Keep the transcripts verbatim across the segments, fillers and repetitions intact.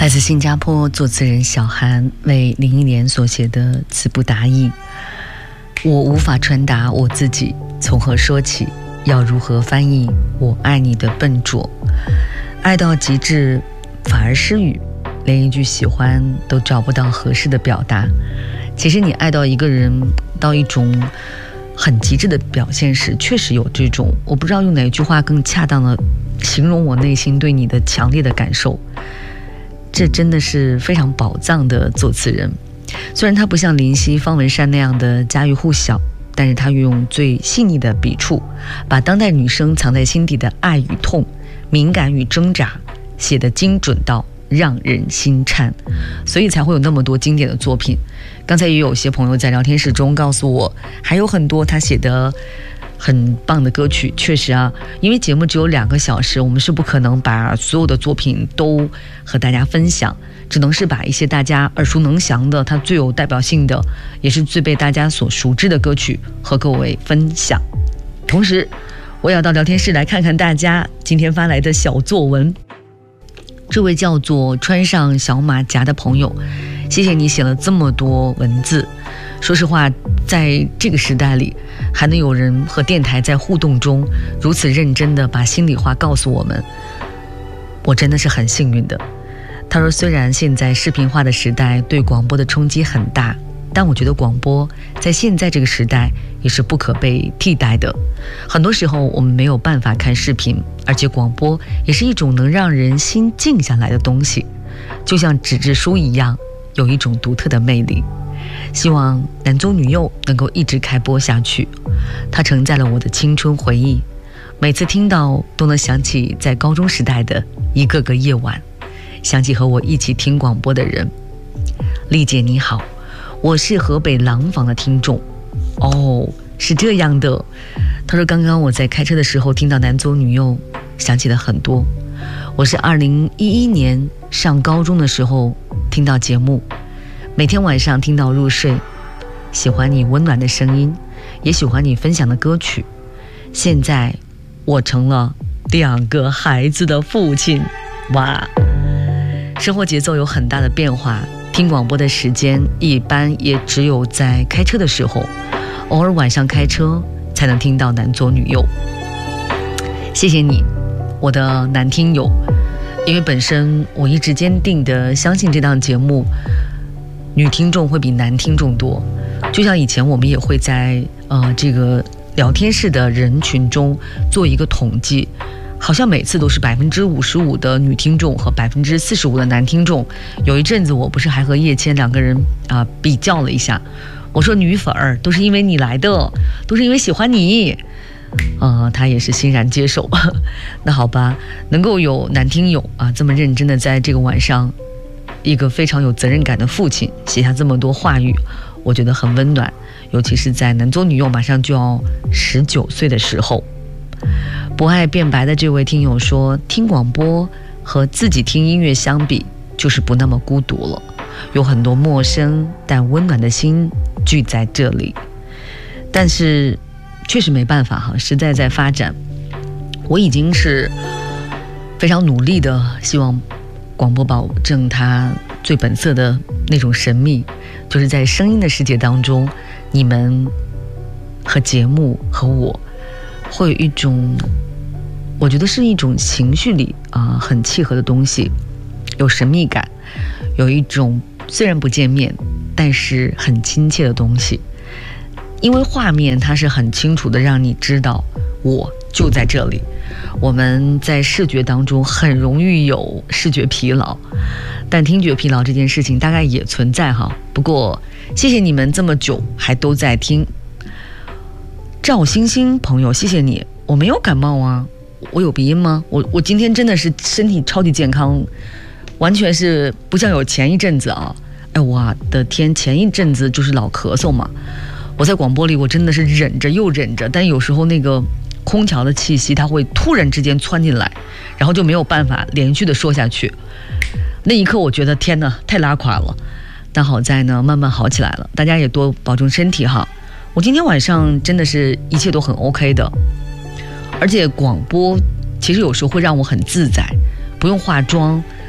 来自新加坡作词人小韩为林忆莲所写的词不达意。我无法传达我自己从何说起，要如何翻译我爱你的笨拙，爱到极致反而失语，连一句喜欢都找不到合适的表达。其实你爱到一个人到一种很极致的表现时，确实有这种，我不知道用哪句话更恰当的形容我内心对你的强烈的感受。这真的是非常宝藏的作词人，虽然他不像林夕、方文山那样的家喻户晓，但是他用最细腻的笔触，把当代女生藏在心底的爱与痛、敏感与挣扎写得精准到让人心颤，所以才会有那么多经典的作品。刚才也有些朋友在聊天室中告诉我，还有很多他写的很棒的歌曲。确实啊，因为节目只有两个小时，我们是不可能把所有的作品都和大家分享，只能是把一些大家耳熟能详的，它最有代表性的，也是最被大家所熟知的歌曲和各位分享。同时我也要到聊天室来看看大家今天发来的小作文。这位叫做穿上小马甲的朋友，谢谢你写了这么多文字。说实话，在这个时代里，还能有人和电台在互动中如此认真地把心里话告诉我们，我真的是很幸运的。他说，虽然现在视频化的时代对广播的冲击很大，但我觉得广播在现在这个时代也是不可被替代的。很多时候我们没有办法看视频，而且广播也是一种能让人心静下来的东西，就像纸质书一样，有一种独特的魅力。希望男左女右能够一直开播下去，它承载了我的青春回忆，每次听到都能想起在高中时代的一个个夜晚，想起和我一起听广播的人。丽姐你好，我是河北廊坊的听众。哦，是这样的。他说，刚刚我在开车的时候听到男左女右，想起了很多。我是二零一一年上高中的时候听到节目，每天晚上听到入睡，喜欢你温暖的声音，也喜欢你分享的歌曲。现在我成了两个孩子的父亲，哇！生活节奏有很大的变化，听广播的时间一般也只有在开车的时候，偶尔晚上开车才能听到男左女右。谢谢你，我的男听友，因为本身我一直坚定地相信这档节目女听众会比男听众多，就像以前我们也会在呃这个聊天室的人群中做一个统计，好像每次都是百分之五十五的女听众和百分之四十五的男听众。有一阵子我不是还和叶谦两个人啊、呃、比较了一下，我说女粉儿都是因为你来的，都是因为喜欢你，呃，他也是欣然接受。那好吧，能够有男听友啊这么认真的在这个晚上，一个非常有责任感的父亲写下这么多话语，我觉得很温暖，尤其是在男左女右马上就要十九岁的时候。不爱变白的这位听友说，听广播和自己听音乐相比，就是不那么孤独了，有很多陌生但温暖的心聚在这里。但是确实没办法哈，时代在发展，我已经是非常努力的希望广播保证它最本色的那种神秘，就是在声音的世界当中，你们和节目和我会有一种，我觉得是一种情绪里啊、呃、很契合的东西，有神秘感，有一种虽然不见面但是很亲切的东西。因为画面它是很清楚的让你知道我就在这里，我们在视觉当中很容易有视觉疲劳，但听觉疲劳这件事情大概也存在哈。不过谢谢你们这么久还都在听。赵星星朋友，谢谢你。我没有感冒啊，我有鼻音吗？我我今天真的是身体超级健康，完全是不像有前一阵子啊，哎我的天，前一阵子就是老咳嗽嘛。我在广播里我真的是忍着又忍着，但有时候那个空调的气息它会突然之间窜进来，然后就没有办法连续的说下去。那一刻我觉得天哪，太拉垮了。但好在呢，慢慢好起来了，大家也多保重身体哈。我今天晚上真的是一切都很 OK 的，而且广播其实有时候会让我很自在，不用化妆，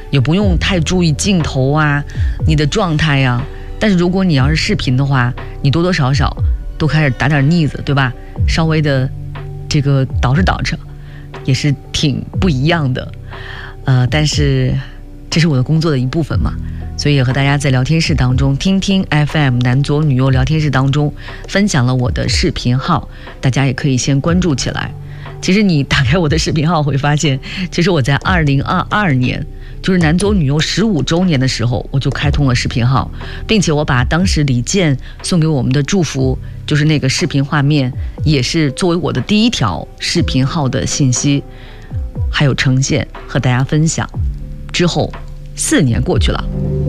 也不用太注意镜头啊，你的状态呀、啊。但是如果你要是视频的话，你多多少少都开始打点腻子，对吧？稍微的这个捯饬捯饬，也是挺不一样的。呃，但是这是我的工作的一部分嘛，所以也和大家在聊天室当中听听 F M 男左女右聊天室当中分享了我的视频号，大家也可以先关注起来。其实你打开我的视频号会发现，其实我在二零二二年，就是男左女右十五周年的时候，我就开通了视频号，并且我把当时李健送给我们的祝福，就是那个视频画面，也是作为我的第一条视频号的信息还有呈现和大家分享。之后四年过去了，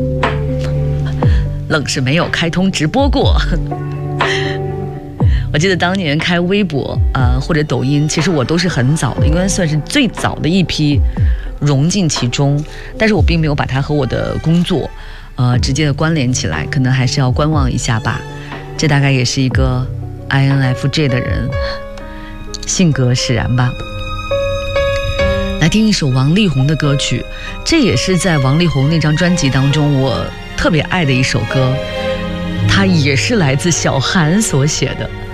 愣是没有开通直播过。我记得当年开微博呃或者抖音，其实我都是很早的，应该算是最早的一批融进其中，但是我并没有把它和我的工作呃直接的关联起来，可能还是要观望一下吧。这大概也是一个 I N F J 的人性格使然吧。来听一首王力宏的歌曲，这也是在王力宏那张专辑当中我特别爱的一首歌，它也是来自小韩所写的。